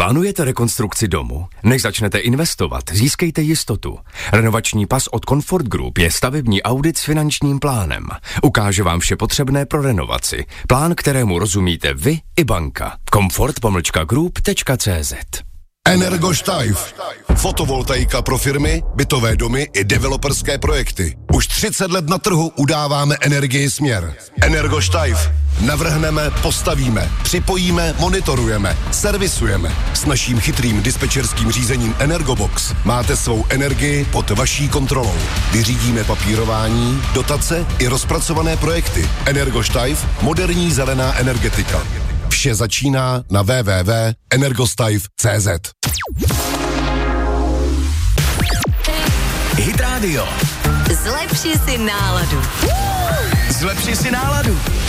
Plánujete rekonstrukci domu? Než začnete investovat, získejte jistotu. Renovační pas od Comfort Group je stavební audit s finančním plánem. Ukáže vám vše potřebné pro renovaci. Plán, kterému rozumíte vy i banka. comfort-group.cz. Energoštajf. Fotovoltaika pro firmy, bytové domy i developerské projekty. Už 30 let na trhu udáváme energii směr. Energoštajf. Navrhneme, postavíme, připojíme, monitorujeme, servisujeme. S naším chytrým dispečerským řízením Energobox máte svou energii pod vaší kontrolou. Vyřídíme papírování, dotace i rozpracované projekty. Energoštajf, moderní zelená energetika. Vše začíná na www.energostajf.cz. Hit Radio. Zlepši si náladu. Zlepši si náladu.